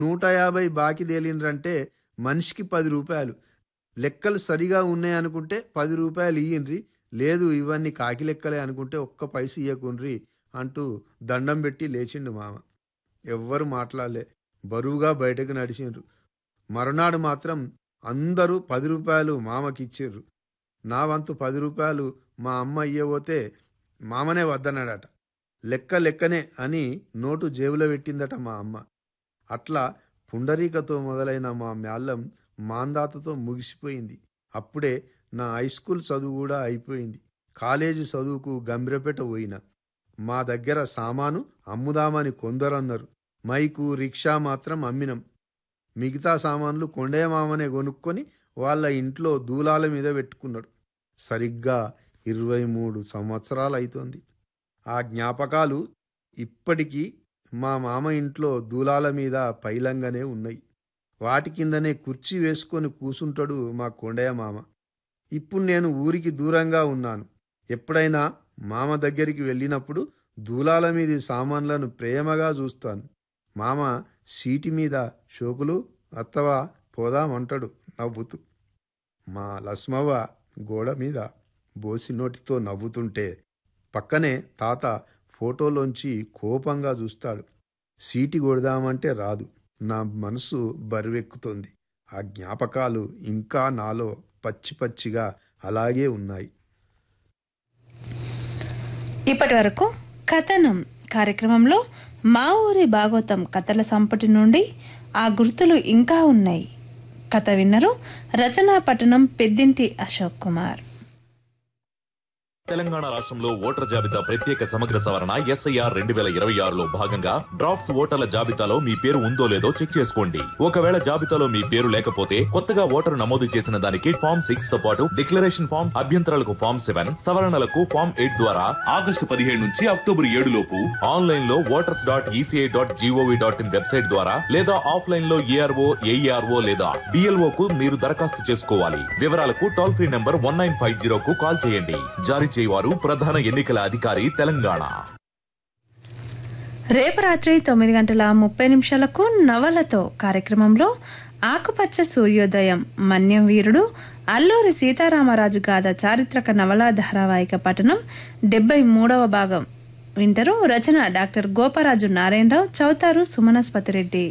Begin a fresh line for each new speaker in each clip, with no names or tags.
150 బాకీ తేలిండ్రంటే మనిషికి 10 రూపాయలు. లెక్కలు సరిగా ఉన్నాయనుకుంటే 10 రూపాయలు ఇయ్యిండ్రి, లేదు ఇవన్నీ కాకి లెక్కలే అనుకుంటే ఒక్క పైస ఇయ్యకుండ్రి అంటూ దండం పెట్టి లేచిండు మామ. ఎవ్వరు మాట్లాడలే, బరువుగా బయటకు నడిచిండ్రు. మరునాడు మాత్రం అందరూ 10 రూపాయలు మామకిచ్చిర్రు. నా వంతు 10 రూపాయలు మా అమ్మ ఇయ్యబోతే మామనే వద్దన్నాడట. లెక్క లెక్కనే అని నోటు జేబులో పెట్టిందట మా అమ్మ. అట్లా పుండరీకతో మొదలైన మా మ్యాళ్ళం మాందాతతో ముగిసిపోయింది. అప్పుడే నా హైస్కూల్ చదువు కూడా అయిపోయింది. కాలేజీ చదువుకు గంభీరపేట పోయినా. మా దగ్గర సామాను అమ్ముదామని కొందరన్నారు. మైకు, రిక్షా మాత్రం అమ్మినం. మిగతా సామాన్లు కొండయ్య మామనే కొనుక్కొని వాళ్ళ ఇంట్లో దూలాల మీద పెట్టుకున్నాడు. సరిగ్గా 23 సంవత్సరాలు అవుతోంది. ఆ జ్ఞాపకాలు ఇప్పటికీ మా మామ ఇంట్లో దూలాల మీద పైలంగానే ఉన్నాయి. వాటి కిందనే కుర్చీ వేసుకొని కూసుంటాడు మా కొండయ్య మామ. ఇప్పుడు నేను ఊరికి దూరంగా ఉన్నాను. ఎప్పుడైనా మామ దగ్గరికి వెళ్ళినప్పుడు దూలాల మీది సామాన్లను ప్రేమగా చూస్తాను. మామ సీటి మీద షోకులు అత్తవా పోదామంటాడు నవ్వుతూ. మా లస్మవ్వ గోడ మీద బోసి నోటితో నవ్వుతుంటే పక్కనే తాత ఫోటోలోంచి కోపంగా చూస్తాడు. సీటి కొడదామంటే రాదు. నా మనసు బరువెక్కుతోంది. ఆ జ్ఞాపకాలు ఇంకా నాలో పచ్చి పచ్చిగా అలాగే ఉన్నాయి.
ఇప్పటి వరకు కథనం కార్యక్రమంలో మా ఊరి భాగవతం కథల సంపుటి నుండి ఆ గుర్తులు ఇంకా ఉన్నాయి కథ విన్నరు. రచనా పఠనం పెద్దింటి అశోక్ కుమార్.
తెలంగాణ రాష్ట్రంలో ఓటర్ జాబితా ప్రత్యేక సమగ్ర సవరణ SIR 2026లో భాగంగా డ్రాఫ్ట్స్ ఓటర్ల జాబితాలో మీ పేరు ఉందో లేదో చెక్ చేసుకోండి. ఒకవేళ జాబితాలో మీ పేరు లేకపోతే కొత్తగా ఓటరు నమోదు చేసిన దానికి ఫామ్ 6 తో పాటు డిక్లరేషన్ ఫామ్, అభ్యంతరాలకు ఫామ్ 7, సవరణలకు ఫామ్ 8 ద్వారా ఆగస్టు 17 నుంచి అక్టోబర్ 7 లోపు ఆన్లైన్ లో voters.eci.gov.in వెబ్సైట్ ద్వారా లేదా ఆఫ్లైన్ లో ARO, AERO లేదా BLO కు మీరు దరఖాస్తు చేసుకోవాలి. వివరాలకు టోల్ ఫ్రీ నంబర్ 1950 కు కాల్ చేయండి. జారీ చేయవారు ప్రధాన ఎన్నికల అధికారి తెలంగాణ.
రేపు రాత్రి 9:30 నవలతో కార్యక్రమంలో ఆకుపచ్చ సూర్యోదయం, మన్యం వీరుడు, అల్లూరి సీతారామరాజు గాథ చారిత్రక నవలా ధారావాహిక పఠనం 73వ భాగం వింటరు. రచన డాక్టర్ గోపరాజు నారాయణరావు, చౌతారు సుమనస్పతిరెడ్డి.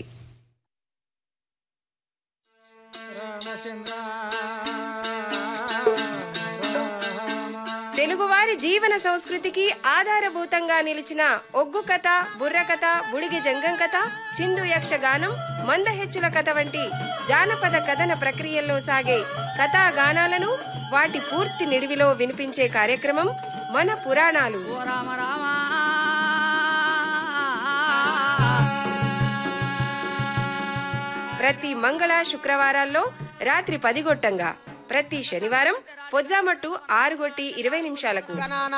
తెలుగువారి జీవన సంస్కృతికి ఆధారభూతంగా నిలిచిన ఒగ్గు కథ, బుర్ర కథ, బుడిగి జంగం కథ, చిందు యక్షగానం, మందహెచ్చుల కథ వంటి జానపద కథన ప్రక్రియల్లో సాగే కథాగానాలను వాటి పూర్తి నిడివిలో వినిపించే కార్యక్రమం మన పురాణాలు. ప్రతి మంగళ, శుక్రవారాల్లో రాత్రి 10 గొట్టంగా, ప్రతి శనివారం పొజ్జామట్టు 6:20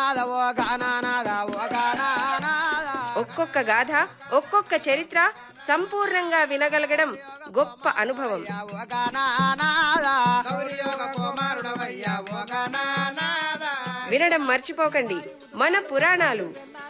ఒక్కొక్క గాథ, ఒక్కొక్క చరిత్ర సంపూర్ణంగా వినగలగడం గొప్ప అనుభవం. వినడం మర్చిపోకండి. మన పురాణాలు